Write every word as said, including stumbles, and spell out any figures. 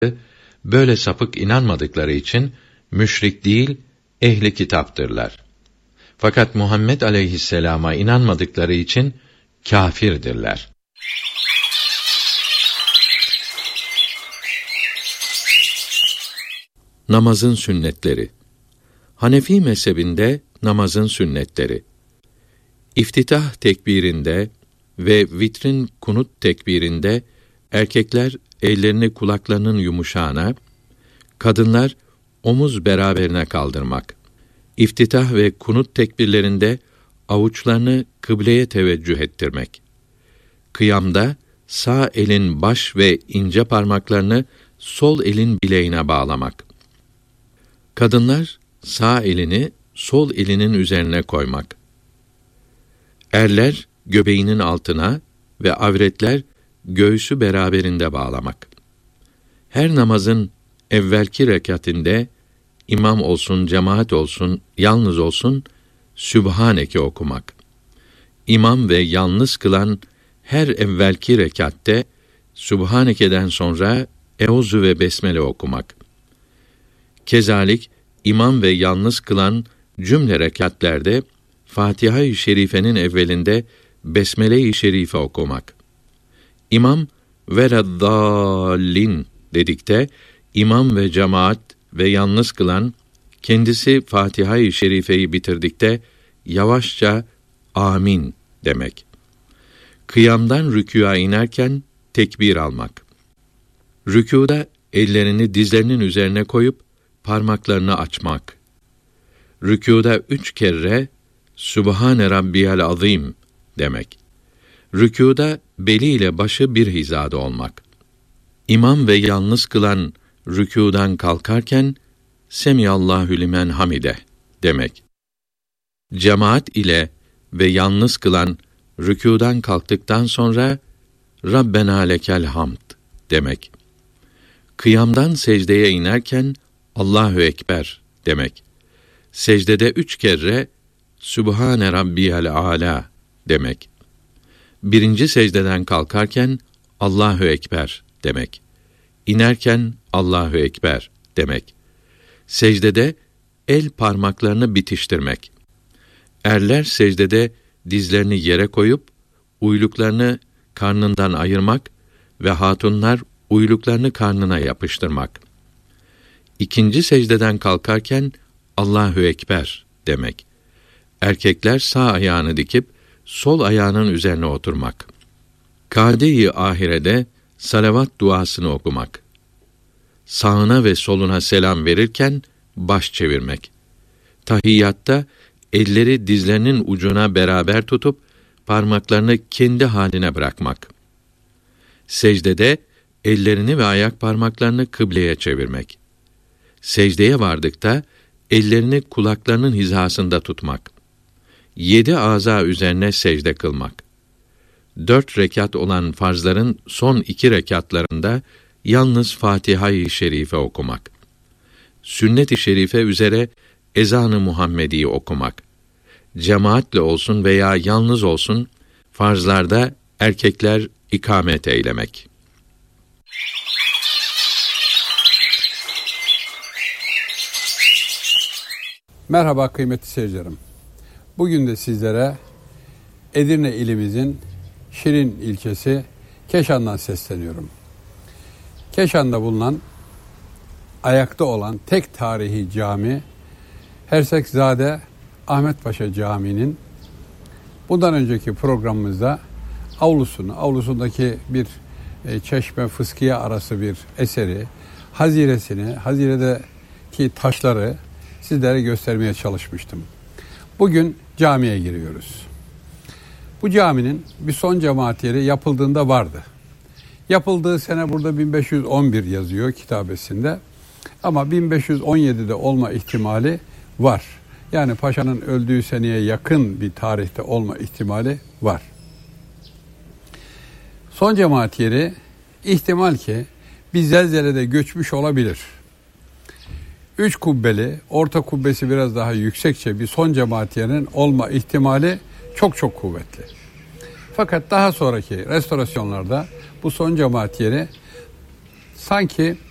böyle sapık inanmadıkları için müşrik değil, ehli kitaptırlar. Fakat Muhammed aleyhisselama inanmadıkları için kâfirdirler. Namazın sünnetleri. Hanefi mezhebinde namazın sünnetleri. İftitah tekbirinde ve vitrin kunut tekbirinde erkekler ellerini kulaklarının yumuşağına, kadınlar omuz beraberine kaldırmak. İftitah ve kunut tekbirlerinde avuçlarını kıbleye teveccüh ettirmek. Kıyamda sağ elin baş ve ince parmaklarını sol elin bileğine bağlamak. Kadınlar sağ elini sol elinin üzerine koymak. Erler göbeğinin altına ve avretler göğsü beraberinde bağlamak. Her namazın evvelki rekatinde imam olsun, cemaat olsun, yalnız olsun Sübhaneke okumak. İmam ve yalnız kılan her evvelki rekatte Sübhaneke'den sonra Euzu ve Besmele okumak. Kezalik imam ve yalnız kılan cümle rekatlerde Fatiha-i Şerife'nin evvelinde Besmele-i Şerife okumak. İmam veleddallin dedikte imam ve cemaat ve yalnız kılan kendisi Fatiha-i Şerife'yi bitirdikte yavaşça amin demek. Kıyamdan rükûa inerken tekbir almak. Rükûda ellerini dizlerinin üzerine koyup parmaklarını açmak. Rükûda üç kere Sübhane Rabbiyal Azim demek. Rükûda beliyle başı bir hizada olmak. İmam ve yalnız kılan rükûdan kalkarken Semiyallahu limen hamide demek. Cemaat ile ve yalnız kılan rükûdan kalktıktan sonra Rabbena lekel hamd demek. Kıyamdan secdeye inerken Allahu ekber demek. Secdede üç kere Sübhane Rabbiyal âlâ demek. Birinci secdeden kalkarken Allahu ekber demek. İnerken Allahu ekber demek. Secdede el parmaklarını bitiştirmek. Erler secdede dizlerini yere koyup uyluklarını karnından ayırmak ve hatunlar uyluklarını karnına yapıştırmak. İkinci secdeden kalkarken Allahu ekber demek. Erkekler sağ ayağını dikip sol ayağının üzerine oturmak. Kâde-i ahirede salavat duasını okumak. Sağına ve soluna selam verirken baş çevirmek. Tahiyyatta elleri dizlerinin ucuna beraber tutup parmaklarını kendi haline bırakmak. Secdede ellerini ve ayak parmaklarını kıbleye çevirmek. Secdeye vardıkta ellerini kulaklarının hizasında tutmak. Yedi aza üzerine secde kılmak. Dört rekat olan farzların son iki rekatlarında yalnız Fatiha-i Şerife okumak. Sünnet-i şerife üzere ezan-ı Muhammedi okumak. Cemaatle olsun veya yalnız olsun farzlarda erkekler ikamet eylemek. Merhaba kıymetli seyircilerim. Bugün de sizlere Edirne ilimizin Şirin ilçesi Keşan'dan sesleniyorum. Keşan'da bulunan, ayakta olan tek tarihi cami Hersekzade Ahmet Paşa Camii'nin bundan önceki programımızda avlusunu, avlusundaki bir e, çeşme fıskiye arası bir eseri, haziresini, haziredeki taşları sizlere göstermeye çalışmıştım. Bugün camiye giriyoruz. Bu caminin bir son cemaat yeri yapıldığında vardı. Yapıldığı sene burada bin beş yüz on bir yazıyor kitabesinde. Ama bin beş yüz on yedide olma ihtimali var. Yani paşanın öldüğü seneye yakın bir tarihte olma ihtimali var. Son cemaat yeri ihtimal ki bir zelzelede göçmüş olabilir. Üç kubbeli, orta kubbesi biraz daha yüksekçe bir son cemaat yerinin olma ihtimali çok çok kuvvetli. Fakat daha sonraki restorasyonlarda bu son cemaat yeri sanki